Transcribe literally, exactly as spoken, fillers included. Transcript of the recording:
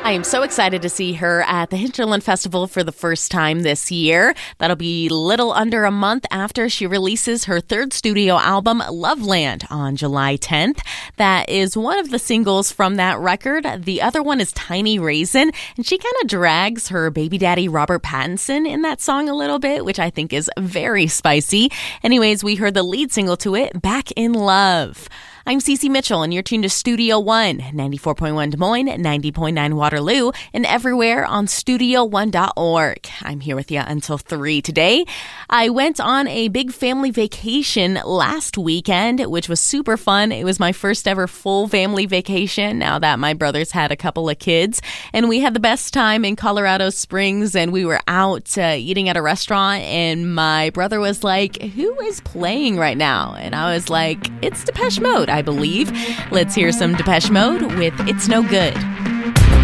I am so excited to see her at the Hinterland Festival for the first time this year. That'll be little under a month after she releases her third studio album, Loveland, on July tenth. That is one of the singles from that record. The other one is Tiny Raisin, and she kind of drags her baby daddy Robert Pattinson in that song a little bit, which I think is very spicy. Anyways, we heard the lead single to it, Back in Love. I'm Cece Mitchell, and you're tuned to Studio One, ninety-four point one Des Moines, ninety point nine Waterloo, and everywhere on studio one dot org. I'm here with you until three today. I went on a big family vacation last weekend, which was super fun. It was my first ever full family vacation now that my brothers had a couple of kids, and we had the best time in Colorado Springs, and we were out uh, eating at a restaurant, and my brother was like, "Who is playing right now?" And I was like, "It's Depeche Mode, I believe." Let's hear some Depeche Mode with It's No Good.